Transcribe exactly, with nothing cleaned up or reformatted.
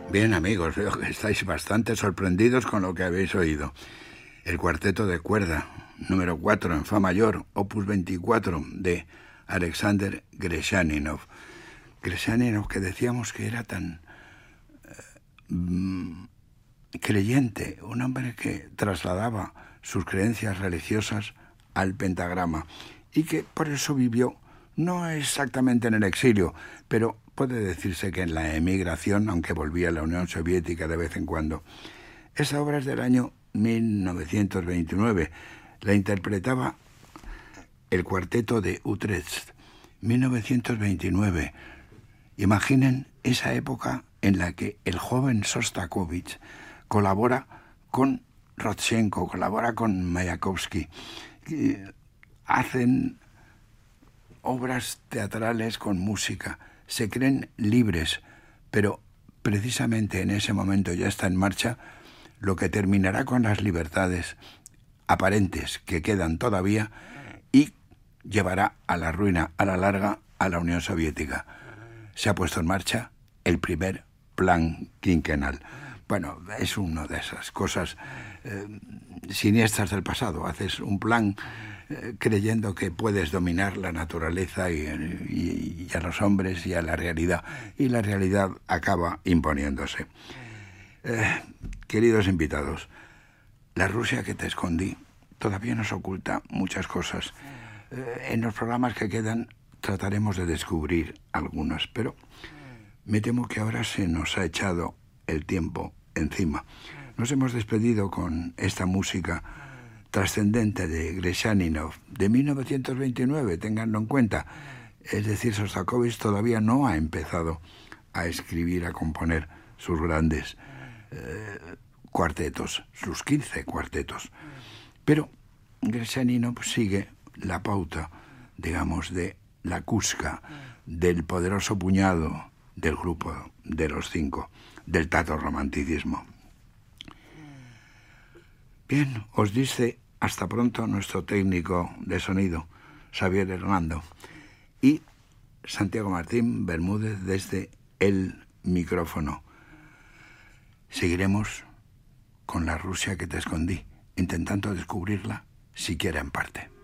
Bien, amigos, veo que estáis bastante sorprendidos con lo que habéis oído. El cuarteto de cuerda, número cuatro en fa mayor, opus veinticuatro, de Alexander Greshaninov. Greshaninov, que decíamos que era tan eh, creyente, un hombre que trasladaba sus creencias religiosas al pentagrama y que por eso vivió, no exactamente en el exilio, pero puede decirse que en la emigración, aunque volvía a la Unión Soviética de vez en cuando. Esa obra es del año mil novecientos veintinueve. La interpretaba el cuarteto de Utrecht. mil novecientos veintinueve. Imaginen esa época en la que el joven Sostakovich colabora con Rodchenko, colabora con Mayakovsky. Hacen obras teatrales con música. Se creen libres, pero precisamente en ese momento ya está en marcha lo que terminará con las libertades aparentes que quedan todavía y llevará a la ruina a la larga a la Unión Soviética. Se ha puesto en marcha el primer plan quinquenal. Bueno, es una de esas cosas eh, siniestras del pasado. Haces un plan eh, creyendo que puedes dominar la naturaleza y, y, y a los hombres y a la realidad, y la realidad acaba imponiéndose. Eh, queridos invitados, la Rusia que te escondí todavía nos oculta muchas cosas. Eh, en los programas que quedan trataremos de descubrir algunas, pero me temo que ahora se nos ha echado el tiempo encima. Nos hemos despedido con esta música trascendente de Greshaninov de mil novecientos veintinueve, ténganlo en cuenta. Es decir, Sostakovich todavía no ha empezado a escribir, a componer sus grandes eh, cuartetos, sus quince cuartetos. Pero Greshaninov sigue la pauta, digamos, de la Kuska, del poderoso puñado del grupo de los cinco, del tato-romanticismo. Bien, os dice hasta pronto nuestro técnico de sonido, Xavier Hernando, y Santiago Martín Bermúdez desde el micrófono. Seguiremos con la Rusia que te escondí, intentando descubrirla, siquiera en parte.